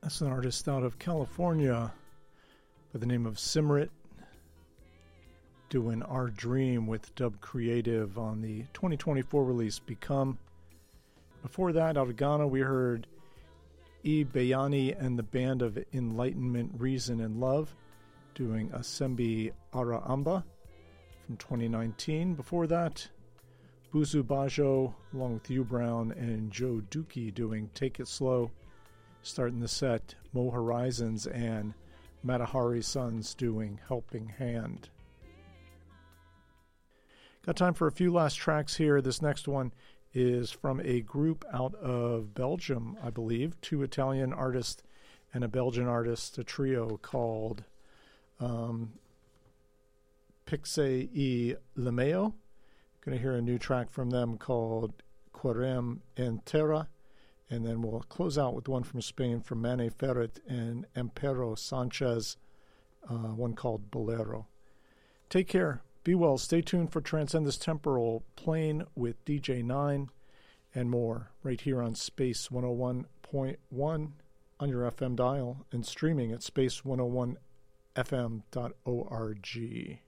That's an artist out of California by the name of Simrit, doing Our Dream with Dub Creative on the 2024 release Become. Before that, out of Ghana, we heard E. Bayani and the Band of Enlightenment, Reason and Love doing Asembi Ara Amba from 2019. Before that, Buzu Bajo along with Hugh Brown and Joe Dookie doing Take It Slow. Starting the set, Mo Horizons and Matahari Sons doing Helping Hand. Got time for a few last tracks here. This next one is from a group out of Belgium, I believe. Two Italian artists and a Belgian artist, a trio called Pixe e Lemeo. Going to hear a new track from them called Querem en Terra. And then we'll close out with one from Spain from Mane Ferret and Empero Sanchez, one called Bolero. Take care. Be well. Stay tuned for Transcend This Temporal Plane with DJ 9 and more right here on Space 101.1 on your FM dial and streaming at space101fm.org.